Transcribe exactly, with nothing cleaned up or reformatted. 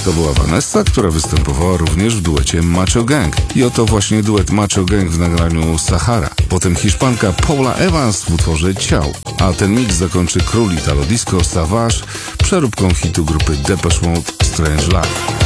To była Vanessa, która występowała również w duecie Macho Gang. I oto właśnie duet Macho Gang w nagraniu Sahara. Potem Hiszpanka Paula Evans w utworze Ciao. A ten mix zakończy król Italo Disco Savage przeróbką hitu grupy Depeche Mode Strange Love.